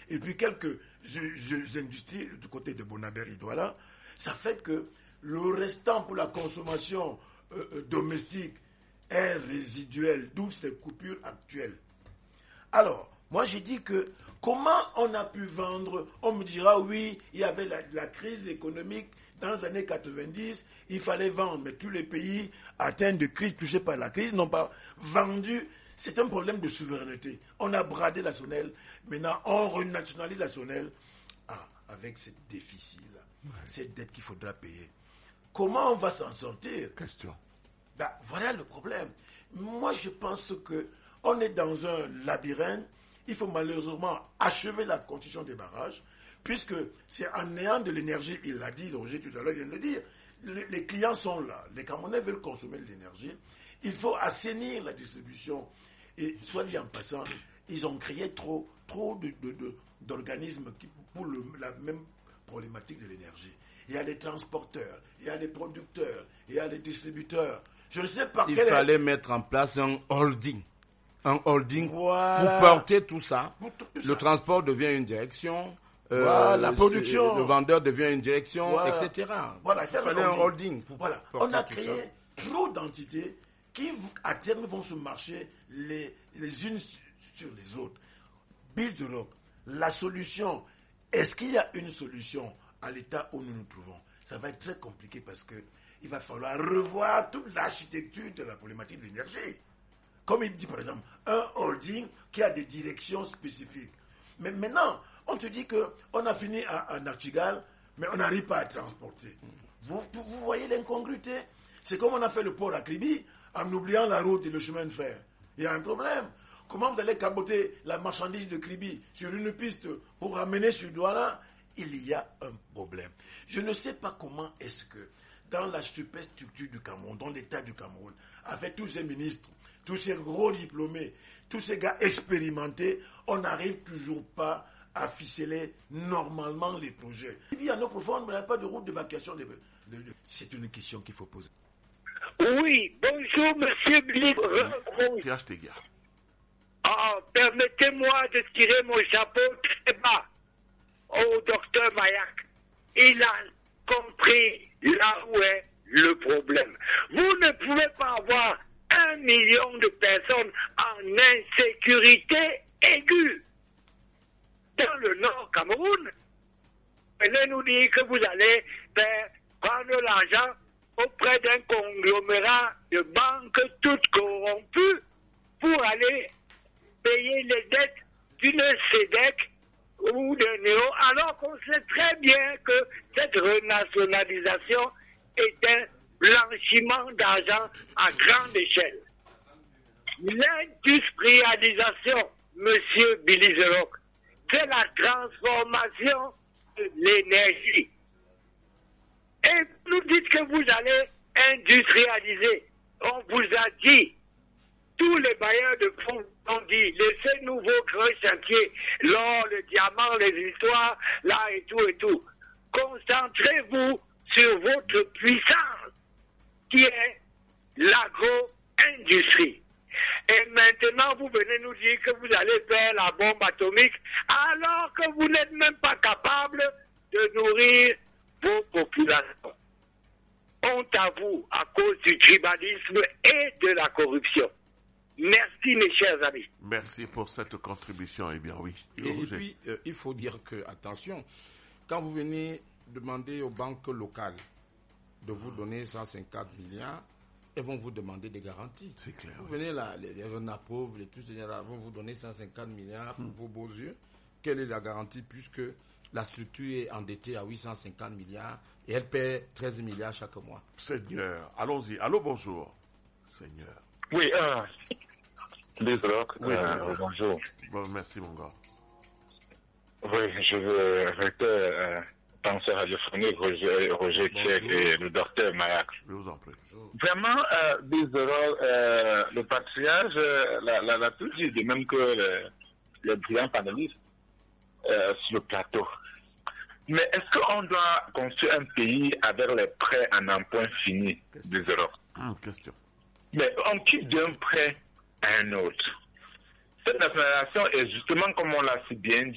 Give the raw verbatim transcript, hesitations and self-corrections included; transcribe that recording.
et puis quelques industries du côté de Bonabert-Idouala, ça fait que le restant pour la consommation euh, euh, domestique est résiduel, d'où ces coupures actuelles. Alors, moi j'ai dit que comment on a pu vendre, on me dira oui, il y avait la, la crise économique dans les années quatre-vingt-dix, il fallait vendre, mais tous les pays atteints de crise, touchés par la crise, n'ont pas vendu. C'est un problème de souveraineté. On a bradé la Sonel, maintenant on renationalise la Sonel. Ah, avec ce déficit-là, ouais. Cette dette qu'il faudra payer. Comment on va s'en sortir? Question. Ben, voilà le problème. Moi, je pense qu'on est dans un labyrinthe. Il faut malheureusement achever la construction des barrages, puisque c'est en ayant de l'énergie, il l'a dit, Roger tout à l'heure vient de le dire, les, les clients sont là, les Camerounais veulent consommer de l'énergie, il faut assainir la distribution. Et soit dit en passant, ils ont créé trop, trop de, de, de, d'organismes qui, pour le, la même problématique de l'énergie. Il y a les transporteurs, il y a les producteurs, il y a les distributeurs. Je ne sais pas. Il fallait est... mettre en place un holding. Un holding voilà. Pour porter tout ça. Tout le ça. transport devient une direction. Euh, voilà, la production. Le vendeur devient une direction, voilà. et cetera. Voilà, il fallait un holding. Pour voilà. On a créé ça. Trop d'entités qui, à terme, vont se marcher les, les unes sur les autres. Build-Rock, la solution, est-ce qu'il y a une solution à l'état où nous nous trouvons? Ça va être très compliqué parce que il va falloir revoir toute l'architecture de la problématique de l'énergie. Comme il dit par exemple, un holding qui a des directions spécifiques. Mais maintenant, on te dit qu'on a fini à, à Nachtigal, mais on n'arrive pas à transporter. Vous, vous, vous voyez l'incongruité? C'est comme on a fait le port à Kribi en oubliant la route et le chemin de fer. Il y a un problème. Comment vous allez caboter la marchandise de Kribi sur une piste pour ramener sur Douala? Il y a un problème. Je ne sais pas comment est-ce que, dans la superstructure du Cameroun, dans l'État du Cameroun, avec tous ces ministres, tous ces gros diplômés, tous ces gars expérimentés, on n'arrive toujours pas à ficeler normalement les projets. Il y a nos profondes, mais il n'y a pas de route d'évacuation. De... C'est une question qu'il faut poser. Oui, bonjour, monsieur Billy. Ah, permettez-moi de tirer mon chapeau très bas au docteur Mayak. Il a compris là où est le problème. Vous ne pouvez pas avoir un million de personnes en insécurité aiguë dans le Nord Cameroun. Venez nous dire que vous allez faire prendre l'argent auprès d'un conglomérat de banques toutes corrompues pour aller payer les dettes d'une SEDEC ou de Néo, alors qu'on sait très bien que cette renationalisation est un blanchiment d'argent à grande échelle. L'industrialisation, monsieur Billy Zerock, c'est la transformation de l'énergie. Et vous dites que vous allez industrialiser. On vous a dit, tous les bailleurs de fonds ont dit, laissez-nous vos grands chantiers, l'or, le diamant, les histoires, là et tout et tout. Concentrez-vous sur votre puissance, qui est l'agro-industrie. Et maintenant, vous venez nous dire que vous allez faire la bombe atomique, alors que vous n'êtes même pas capable de nourrir vos populations. Honte à vous à cause du tribalisme et de la corruption. Merci, mes chers amis. Merci pour cette contribution. Eh bien, oui. Et, et puis, euh, il faut dire que, attention, quand vous venez demander aux banques locales de vous donner cent cinquante milliards, elles vont vous demander des garanties. C'est clair. Vous oui. venez là, les, les RENAPOV, les tous ces gens-là vont vous donner cent cinquante milliards pour hmm. vos beaux yeux. Quelle est la garantie puisque la structure est endettée à huit cent cinquante milliards et elle paie treize milliards chaque mois? Seigneur, allons-y. Allô, bonjour. Seigneur. Oui, euh, Bizrock, oui, euh, bonjour. Bon, merci, mon gars. Oui, je veux arrêter euh, penseur radiophonique Roger, Roger Tchèque et le docteur Mayak. Je vous en prie. Vraiment, euh, Bizrock, euh, le patriarche euh, l'a, l'a, l'a tout dit, de même que le, les brillants panélistes euh, sur le plateau. Mais est-ce qu'on doit construire un pays avec les prêts en un point fini, Bizrock? Hum, question. Mais on quitte d'un prêt à un autre. Cette nationalisation est justement, comme on l'a si bien dit,